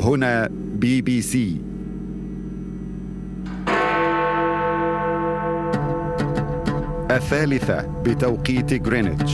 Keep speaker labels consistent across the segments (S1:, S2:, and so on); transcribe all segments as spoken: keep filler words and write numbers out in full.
S1: هنا بي بي سي. الثالثة بتوقيت غرينتش.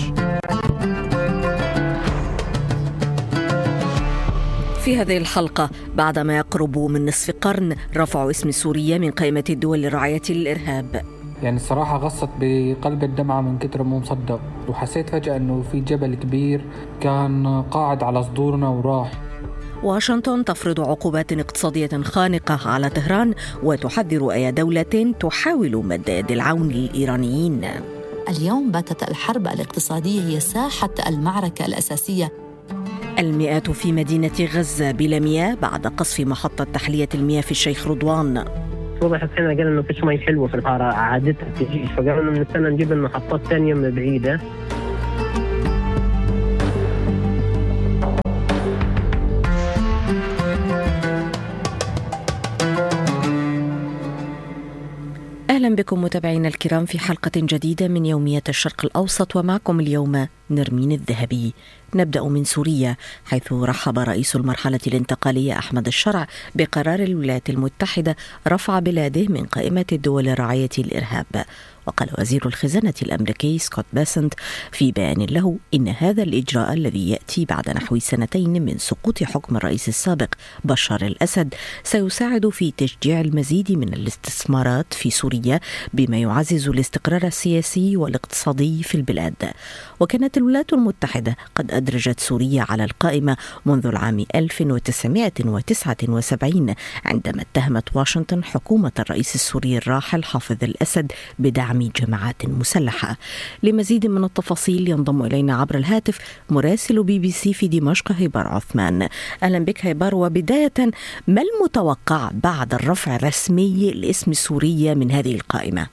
S2: في هذه الحلقة، بعدما يقرب من نصف قرن رفع اسم سوريا من قائمة الدول الراعية للإرهاب.
S3: يعني الصراحة غصت بقلب الدمعة من كتر مو مصدق، وحسيت فجأة أنه في جبل كبير كان قاعد على صدورنا وراح.
S2: واشنطن تفرض عقوبات اقتصادية خانقة على طهران وتحذر أي دولة تحاول مد يد العون للإيرانيين.
S4: اليوم باتت الحرب الاقتصادية هي ساحة المعركة الأساسية.
S2: المئات في مدينة غزة بلا مياه بعد قصف محطة تحلية المياه في الشيخ رضوان.
S5: وضح حسين قال إنه فيش مي حلوة في الحارة عادتها تجيش، فقالوا إنه من السنة نجيب المحطات ثانية من بعيدة.
S2: أهلا بكم متابعينا الكرام في حلقة جديدة من يومية الشرق الأوسط، ومعكم اليوم نرمين الذهبي. نبدأ من سوريا، حيث رحب رئيس المرحلة الانتقالية أحمد الشرع بقرار الولايات المتحدة رفع بلاده من قائمة الدول الراعية للإرهاب. وقال وزير الخزانة الأمريكي سكوت بيسنت في بيان له إن هذا الإجراء الذي يأتي بعد نحو سنتين من سقوط حكم الرئيس السابق بشار الأسد سيساعد في تشجيع المزيد من الاستثمارات في سوريا، بما يعزز الاستقرار السياسي والاقتصادي في البلاد. وكانت الولايات المتحدة قد أدرجت سوريا على القائمة منذ العام ألف وتسعمائة وتسعة وسبعين، عندما اتهمت واشنطن حكومة الرئيس السوري الراحل حافظ الأسد بدعم جماعات مسلحة. لمزيد من التفاصيل ينضم إلينا عبر الهاتف مراسل بي بي سي في دمشق هيبار عثمان. أهلا بك هيبار، وبداية ما المتوقع بعد الرفع الرسمي لاسم سوريا من هذه القائمة؟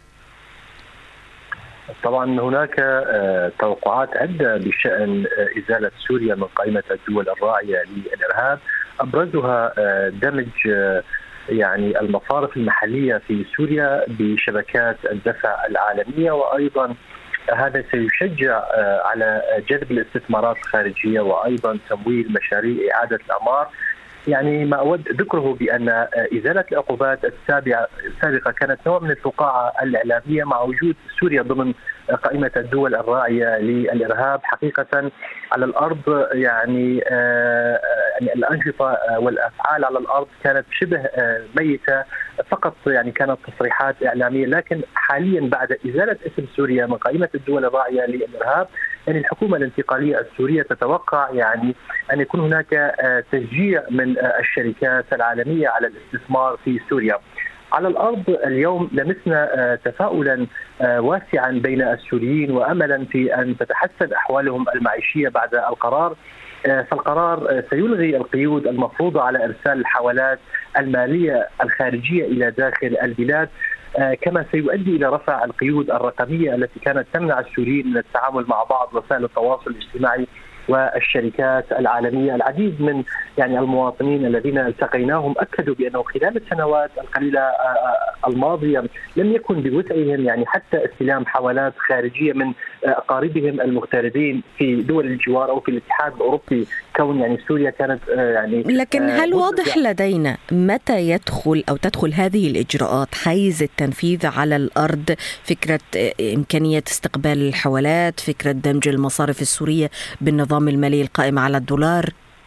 S6: طبعا هناك توقعات عدة بشأن إزالة سوريا من قائمة الدول الراعية للإرهاب، أبرزها دمج يعني المصارف المحلية في سوريا بشبكات الدفع العالمية، وأيضا هذا سيشجع على جذب الاستثمارات الخارجية وأيضا تمويل مشاريع إعادة الأعمار. يعني ما أود ذكره بأن إزالة العقوبات السابقة كانت نوع من الفقاعة الإعلامية مع وجود سوريا ضمن قائمة الدول الراعية للإرهاب. حقيقة على الأرض يعني يعني الأنشطة والأفعال على الأرض كانت شبه ميتة، فقط يعني كانت تصريحات إعلامية. لكن حاليا بعد إزالة اسم سوريا من قائمة الدول الراعية للإرهاب، يعني الحكومة الانتقالية السورية تتوقع يعني أن يكون هناك تشجيع من الشركات العالمية على الاستثمار في سوريا. على الأرض اليوم لمسنا تفاؤلا واسعا بين السوريين وأملا في أن تتحسن أحوالهم المعيشية بعد القرار. فالقرار سيلغي القيود المفروضة على إرسال الحوالات المالية الخارجية إلى داخل البلاد، كما سيؤدي إلى رفع القيود الرقمية التي كانت تمنع السوريين من التعامل مع بعض وسائل التواصل الاجتماعي والشركات العالمية. العديد من يعني المواطنين الذين التقيناهم أكدوا بأنه خلال السنوات القليلة الماضية لم يكن بوسعهم يعني حتى استلام حوالات خارجية من أقاربهم المغتربين في دول الجوار أو في الاتحاد الأوروبي، كون يعني سوريا كانت يعني.
S2: لكن هل واضح لدينا متى يدخل أو تدخل هذه الإجراءات حيز التنفيذ على الأرض؟ فكرة إمكانية استقبال الحوالات، فكرة دمج المصارف السورية بالنظام المالي القائم على الدولار.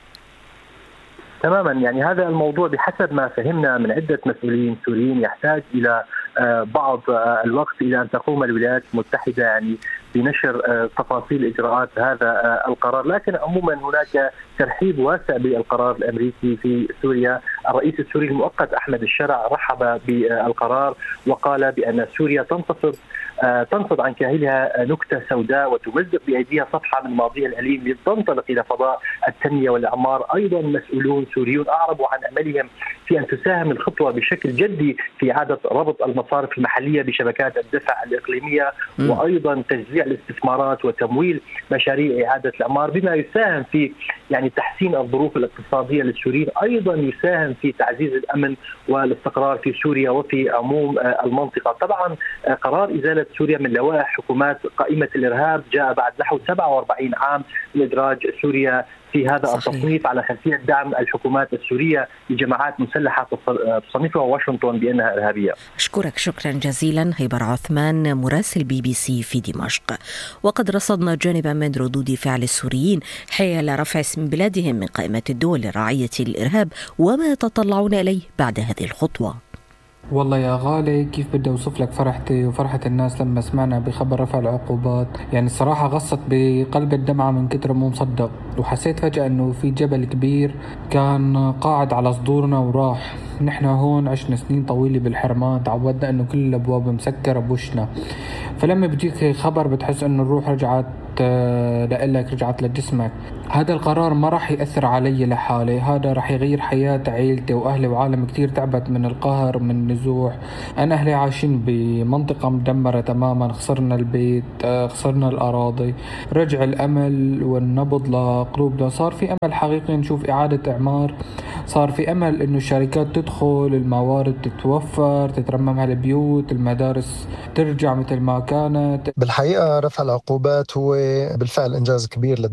S6: تماما، يعني هذا الموضوع بحسب ما فهمنا من عدة مسؤولين سوريين يحتاج إلى بعض الوقت إلى أن تقوم الولايات المتحدة يعني بنشر تفاصيل إجراءات هذا القرار. لكن عموما هناك ترحيب واسع بالقرار الأمريكي في سوريا. الرئيس السوري المؤقت أحمد الشرع رحب بالقرار وقال بأن سوريا تنتفض تنفض عن كاهلها نكتة سوداء وتمزق بأيديها صفحة من ماضيها الأليم لتنطلق إلى فضاء التنمية والإعمار. أيضا مسؤولون سوريون أعربوا عن أملهم في أن تساهم الخطوة بشكل جدي في إعادة ربط المصارف المحلية بشبكات الدفع الإقليمية، م. وأيضا تشجيع الاستثمارات وتمويل مشاريع إعادة الأعمار، بما يساهم في يعني تحسين الظروف الاقتصادية للسوريين، أيضا يساهم في تعزيز الأمن والاستقرار في سوريا وفي عموم المنطقة. طبعا قرار إزالة سوريا من لوائح حكومات قائمة الإرهاب جاء بعد نحو سبعة وأربعين عام من إدراج سوريا في هذا
S2: صحيح.
S6: التصنيف على خلفية دعم الحكومات السورية لجماعات مسلحة تصنفها واشنطن بأنها إرهابية.
S2: أشكرك شكرا جزيلا هيبر عثمان مراسل بي بي سي في دمشق. وقد رصدنا جانبا من ردود فعل السوريين حيال رفع اسم بلادهم من قائمة الدول الراعية للإرهاب، وما يتطلعون إليه بعد هذه الخطوة.
S3: والله يا غالي كيف بدي أوصف لك فرحتي وفرحة الناس لما سمعنا بخبر رفع العقوبات. يعني الصراحة غصت بقلب الدمعة من كتر مو مصدق، وحسيت فجأة أنه في جبل كبير كان قاعد على صدورنا وراح. نحن هون عشنا سنين طويلة بالحرمان، تعودنا أنه كل الأبواب مسكرة بوشنا، فلما بيجيك خبر بتحس أنه الروح رجعت لك، رجعت لجسمك. هذا القرار ما راح يأثر علي لحالي، هذا راح يغير حياة عائلتي وأهلي وعالم كتير تعبت من القهر من النزوح. أنا أهلي عايشين بمنطقة مدمرة تماما، خسرنا البيت، خسرنا الأراضي. رجع الأمل والنبض لقلوبنا، صار في أمل حقيقي نشوف إعادة إعمار، صار في أمل إنه الشركات تدخل، الموارد تتوفر، تترمم على البيوت، المدارس ترجع مثل ما كانت.
S7: بالحقيقة رفع العقوبات هو بالفعل إنجاز كبير